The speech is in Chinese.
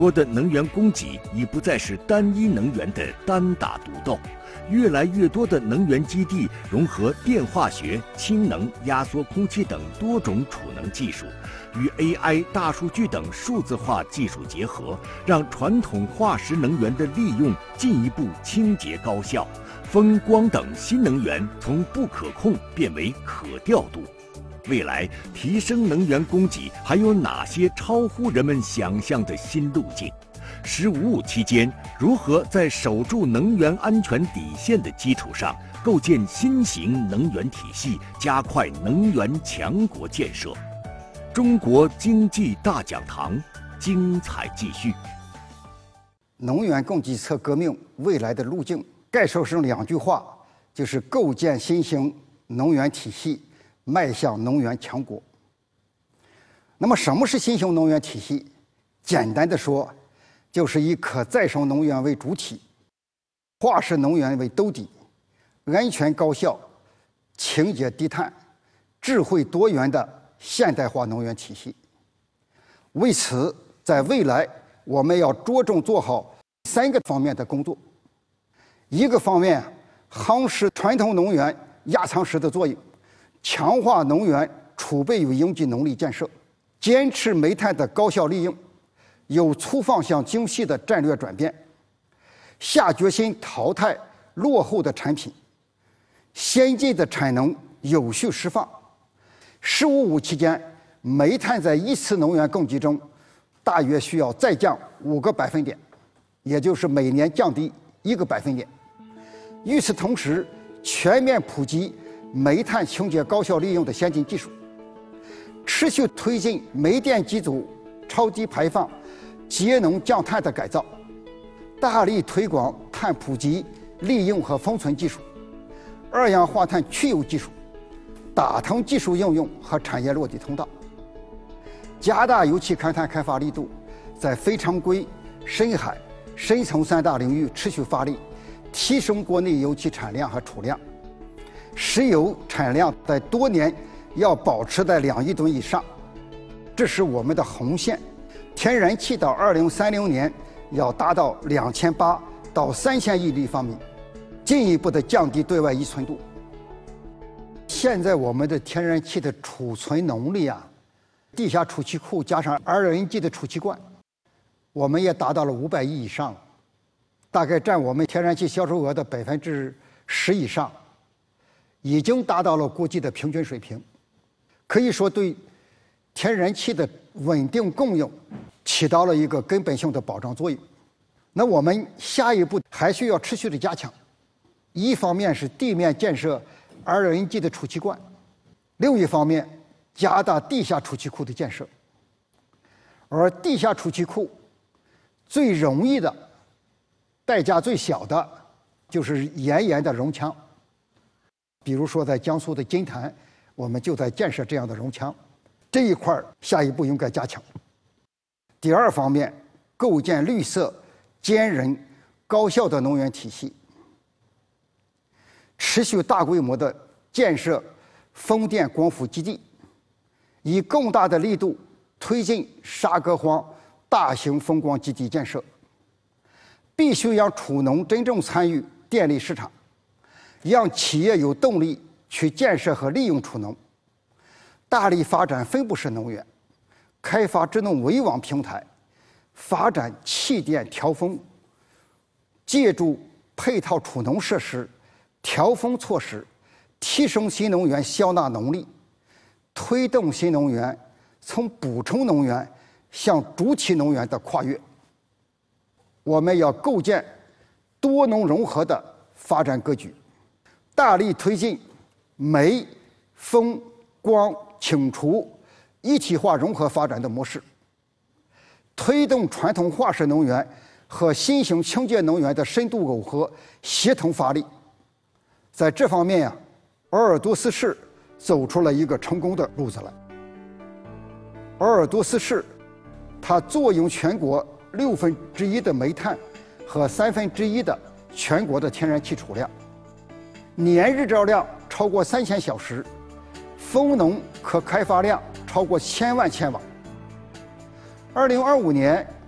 国的能源供给已不再是单一能源的单打独斗，越来越多的能源基地融合电化学、氢能、压缩空气等多种储能技术，与 AI、大数据等数字化技术结合，让传统化石能源的利用进一步清洁高效。风光等新能源从不可控变为可调度。未来提升能源供给还有哪些超乎人们想象的新路径？“15+5”期间，如何在守住能源安全底线的基础上，构建新型能源体系，加快能源强国建设？中国经济大讲堂精彩继续。 能源供给侧革命未来的路径概述成2句话，就是构建新型能源体系，迈向能源强国。那么什么是新型能源体系？简单的说，就是以可再生能源为主体，化石能源为兜底，安全高效、清洁低碳、智慧多元的现代化能源体系。为此，在未来我们要着重做好3个方面的工作。一个方面，夯实传统能源压舱石的作用，强化能源储备与应急能力建设，坚持煤炭的高效利用，有粗放向精细的战略转变，下决心淘汰落后的产品，先进的产能有序释放。“15+5”期间，煤炭在一次能源供给中大约需要再降5个百分点，也就是每年降低1个百分点。与此同时，全面普及煤炭清洁高效利用的先进技术，持续推进煤电机组超低排放、节能降碳的改造，大力推广碳普及、利用和封存技术、二氧化碳去油技术、打通技术应用和产业落地通道，加大油气勘探开发力度，在非常规、深海、深层3大领域持续发力，提升国内油气产量和储量。石油产量在多年要保持在2亿吨以上，这是我们的红线。天然气到2030年要达到2800到3000亿立方米，进一步的降低对外依存度。现在我们的天然气的储存能力啊，地下储气库加上 LNG 的储气罐，我们也达到了500亿以上，大概占我们天然气销售额的10%以上，已经达到了国际的平均水平，可以说对天然气的稳定供应起到了一个根本性的保障作用。那我们下一步还需要持续的加强，一方面是地面建设 LNG 的储气罐，另一方面加大地下储气库的建设。而地下储气库最容易的、代价最小的，就是岩盐的熔墙。比如说在江苏的金坛，我们就在建设这样的熔墙，这一块下一步应该加强。第二方面，构建绿色、坚韧、高效的能源体系，持续大规模的建设风电光伏基地，以更大的力度推进沙革荒大型风光基地建设，必须让储能真正参与电力市场，让企业有动力去建设和利用储能，大力发展分布式能源，开发智能围网平台，发展气电调峰，借助配套储能设施、调峰措施，提升新能源消纳能力，推动新能源从补充能源向主体能源的跨越。我们要构建多能融合的发展格局，大力推进煤、风、光、氢储一体化融合发展的模式，推动传统化石能源和新型清洁能源的深度耦合、协同发力。在这方面呀，鄂尔多斯市走出了一个成功的路子来。鄂尔多斯市，它坐拥全国1/6的煤炭和1/3的全国的天然气储量，年日照量超过3000小时，风能可开发量超过1000万千瓦。2025年